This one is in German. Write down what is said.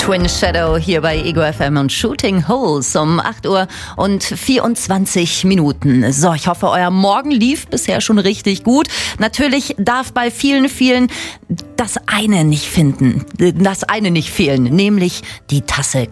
Twin Shadow hier bei Ego FM und Shooting Holes um 8 Uhr und 24 Minuten. So, ich hoffe, euer Morgen lief bisher schon richtig gut. Natürlich darf bei vielen das eine nicht fehlen, nämlich die Tasse